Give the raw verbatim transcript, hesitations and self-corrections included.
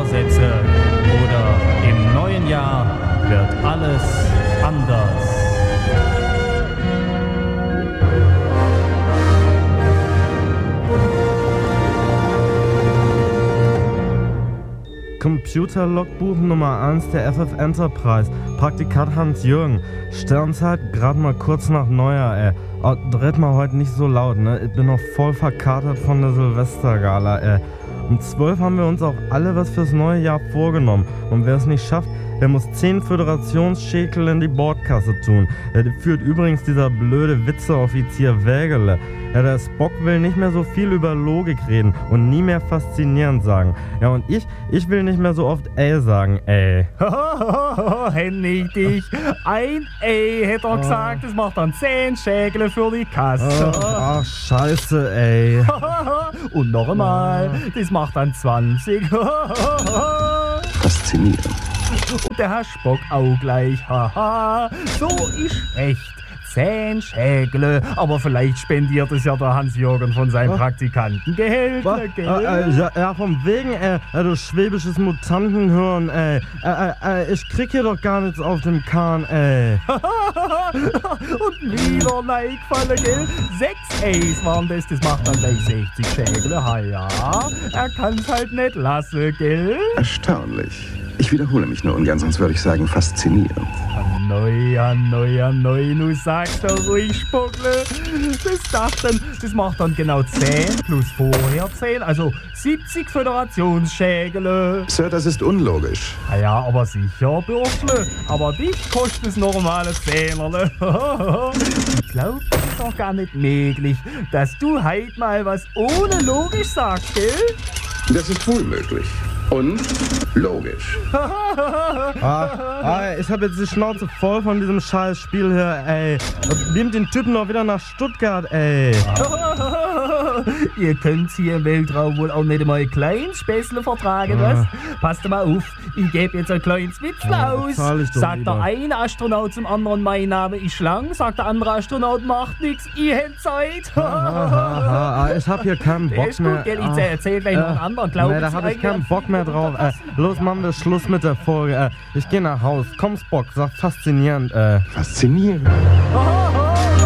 Vorsätze oder im neuen Jahr wird alles anders. Computer-Logbuch Nummer eins der F F Enterprise. Praktikant Hans-Jürgen. Sternzeit gerade mal kurz nach Neujahr, ey. Oh, dreht mal heute nicht so laut, ne? Ich bin noch voll verkatert von der Silvestergala, ey. Um zwölf haben wir uns auch alle was fürs neue Jahr vorgenommen. Und wer es nicht schafft, der muss zehn Föderationsschekel in die Bordkasse tun. Der führt übrigens dieser blöde Witzeoffizier Wägele. Ja, der Spock will nicht mehr so viel über Logik reden und nie mehr faszinierend sagen. Ja, und ich, ich will nicht mehr so oft ey sagen, ey. Henning, dich. Ein ey, hätte er gesagt, das macht dann zehn Schäkel für die Kasse. Ach, scheiße, ey. Und noch einmal, das macht dann zwanzig. Faszinierend. Und der Herr Spock auch gleich. Haha, so ist recht. Zehn Schägle, aber vielleicht spendiert es ja der Hans-Jürgen von seinem Praktikantengehälter, gell? Äh, äh, ja, ja, von wegen, äh, äh, du schwäbisches Mutantenhirn, ey. Äh, äh, äh, ich krieg hier doch gar nichts auf dem Kahn, ey. Und wieder neigefallen, gell? Sechs A's waren das, das macht dann gleich sechzig Schägle, ha ja. Er kann's halt nicht lassen, gell? Erstaunlich. Ich wiederhole mich nur ungern, sonst würde ich sagen faszinierend. Neu, neu, neu, nu sagst du ruhig, Spuckle. Das dachten, das macht dann genau zehn plus vorher zehn, also siebzig Föderationsschägele. Sir, das ist unlogisch. Ah ja, aber sicher, Bürfle. Aber dich kostet das normale Zehnerle. Ich glaub, das ist doch gar nicht möglich, dass du heute mal was ohne logisch sagst, gell? Das ist wohl möglich. Und logisch. ah, ah, ich hab jetzt die Schnauze voll von diesem scheiß Spiel hier, ey. Nehmt den Typen doch wieder nach Stuttgart, ey. Ihr könnt hier im Weltraum wohl auch nicht einmal kleines Späßle vertragen, was? Ah. Passt mal auf, ich gebe jetzt ein kleines Witzl aus. Sagt der eine Astronaut zum anderen, mein Name ist Schlang. Sagt der andere Astronaut, macht nix, ich hätt Zeit. ah, ah, ah, ich hab hier keinen Bock ist gut, mehr. Gell, ich erzähl gleich noch einen anderen. Glauben nee, da hab ich keinen Bock mehr drauf. Äh, los, machen wir Schluss mit der Folge. Äh, ich geh nach Haus. Komm, Spock, sag faszinierend. Äh. Faszinierend. Aha.